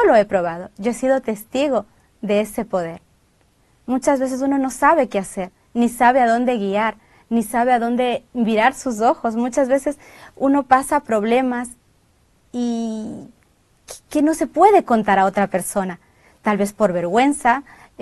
lo he probado, yo he sido testigo de ese poder. Muchas veces uno no sabe qué hacer, ni sabe a dónde guiar, ni sabe a dónde mirar sus ojos. Muchas veces uno pasa problemas y que no se puede contar a otra persona, tal vez por vergüenza,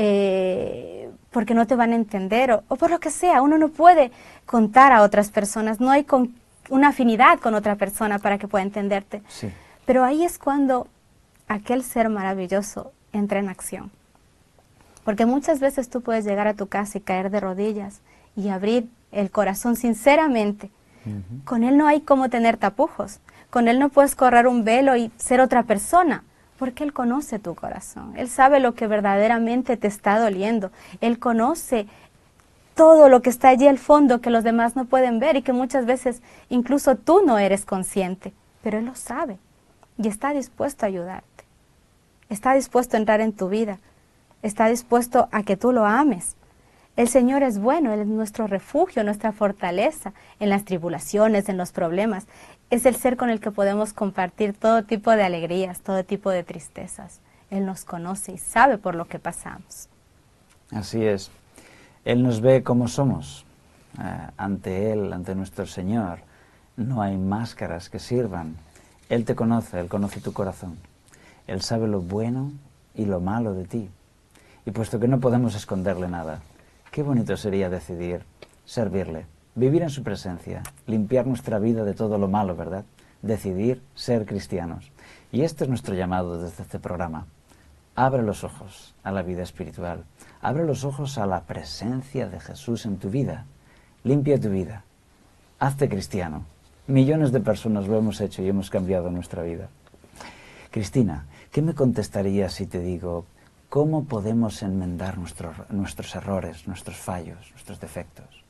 porque no te van a entender o por lo que sea. Uno no puede contar a otras personas, no hay una afinidad con otra persona para que pueda entenderte. Sí. Pero ahí es cuando aquel ser maravilloso entra en acción. Porque muchas veces tú puedes llegar a tu casa y caer de rodillas y abrir el corazón sinceramente. Con Él no hay cómo tener tapujos. Con Él no puedes correr un velo y ser otra persona, porque Él conoce tu corazón. Él sabe lo que verdaderamente te está doliendo. Él conoce todo lo que está allí al fondo que los demás no pueden ver y que muchas veces incluso tú no eres consciente, pero Él lo sabe y está dispuesto a ayudarte. Está dispuesto a entrar en tu vida. Está dispuesto a que tú lo ames. El Señor es bueno, Él es nuestro refugio, nuestra fortaleza en las tribulaciones, en los problemas. Es el ser con el que podemos compartir todo tipo de alegrías, todo tipo de tristezas. Él nos conoce y sabe por lo que pasamos. Así es. Él nos ve como somos. Ante Él, ante nuestro Señor, no hay máscaras que sirvan. Él te conoce, Él conoce tu corazón. Él sabe lo bueno y lo malo de ti. Y puesto que no podemos esconderle nada, qué bonito sería decidir servirle, vivir en su presencia, limpiar nuestra vida de todo lo malo, ¿verdad? Decidir ser cristianos. Y este es nuestro llamado desde este programa. Abre los ojos a la vida espiritual. Abre los ojos a la presencia de Jesús en tu vida. Limpia tu vida. Hazte cristiano. Millones de personas lo hemos hecho y hemos cambiado nuestra vida. Cristina, ¿qué me contestarías si te digo cómo podemos enmendar nuestros errores, nuestros fallos, nuestros defectos?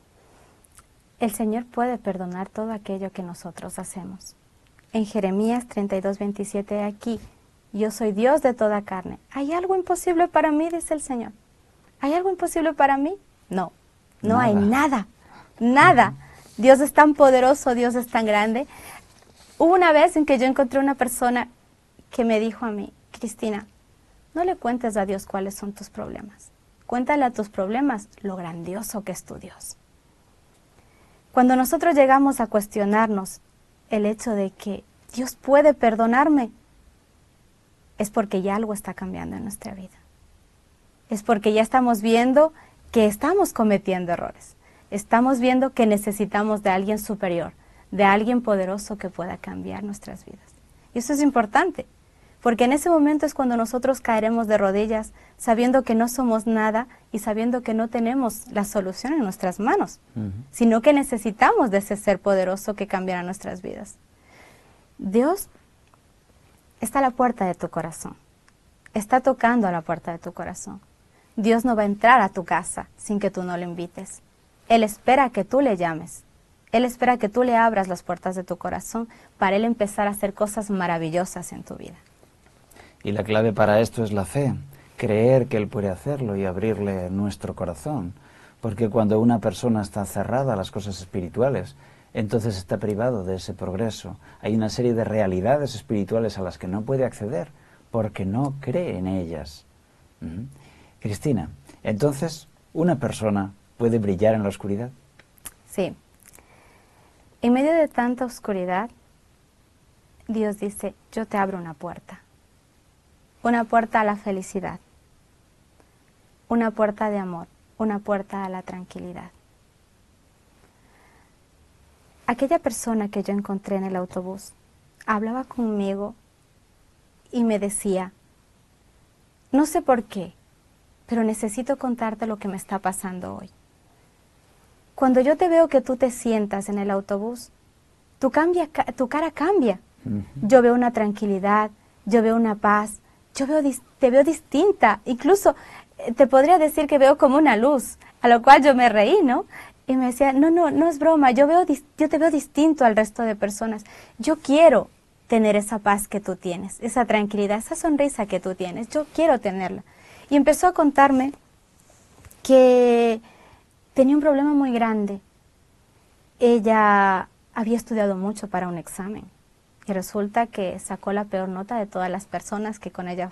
El Señor puede perdonar todo aquello que nosotros hacemos. En Jeremías 32:27, aquí, yo soy Dios de toda carne. ¿Hay algo imposible para mí? Dice el Señor. ¿Hay algo imposible para mí? No, no hay nada, nada. Dios es tan poderoso, Dios es tan grande. Hubo una vez en que yo encontré una persona que me dijo a mí, Cristina, no le cuentes a Dios cuáles son tus problemas. Cuéntale a tus problemas lo grandioso que es tu Dios. Cuando nosotros llegamos a cuestionarnos el hecho de que Dios puede perdonarme, es porque ya algo está cambiando en nuestra vida. Es porque ya estamos viendo que estamos cometiendo errores. Estamos viendo que necesitamos de alguien superior, de alguien poderoso que pueda cambiar nuestras vidas. Y eso es importante, porque en ese momento es cuando nosotros caeremos de rodillas, sabiendo que no somos nada y sabiendo que no tenemos la solución en nuestras manos, sino que necesitamos de ese ser poderoso que cambiará nuestras vidas. Dios está a la puerta de tu corazón, está tocando a la puerta de tu corazón. Dios no va a entrar a tu casa sin que tú no le invites. Él espera que tú le llames. Él espera que tú le abras las puertas de tu corazón para Él empezar a hacer cosas maravillosas en tu vida. Y la clave para esto es la fe, creer que Él puede hacerlo y abrirle nuestro corazón. Porque cuando una persona está cerrada a las cosas espirituales, entonces está privado de ese progreso. Hay una serie de realidades espirituales a las que no puede acceder porque no cree en ellas. Cristina, entonces, ¿una persona puede brillar en la oscuridad? Sí. En medio de tanta oscuridad, Dios dice, yo te abro una puerta a la felicidad, una puerta de amor, una puerta a la tranquilidad. Aquella persona que yo encontré en el autobús hablaba conmigo y me decía, no sé por qué, pero necesito contarte lo que me está pasando hoy. Cuando yo te veo que tú te sientas en el autobús, tu cara cambia. Yo veo una tranquilidad, yo veo una paz, te veo distinta. Incluso te podría decir que veo como una luz, a lo cual yo me reí, ¿no? Y me decía, no es broma, yo te veo distinto al resto de personas. Yo quiero tener esa paz que tú tienes, esa tranquilidad, esa sonrisa que tú tienes. Yo quiero tenerla. Y empezó a contarme que tenía un problema muy grande. Ella había estudiado mucho para un examen Y resulta que sacó la peor nota de todas las personas que con ella